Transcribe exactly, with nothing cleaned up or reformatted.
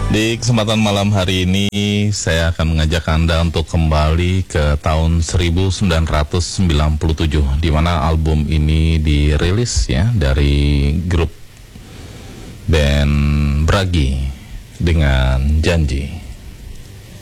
Di kesempatan malam hari ini saya akan mengajak Anda untuk kembali ke tahun seribu sembilan ratus sembilan puluh tujuh, di mana album ini dirilis ya dari grup band Bragi dengan Janji.